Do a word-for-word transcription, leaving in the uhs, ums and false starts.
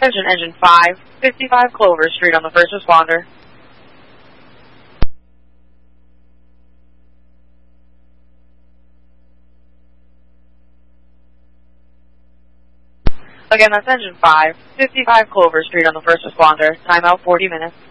Attention Engine five, fifty-five Clover Street on the first responder. Again, that's Engine five, fifty-five Clover Street on the first responder. Timeout forty minutes.